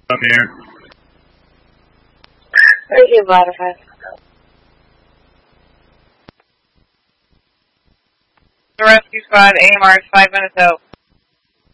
Up here. Thank you, Butterfly. The rescue squad, AMR is 5 minutes out.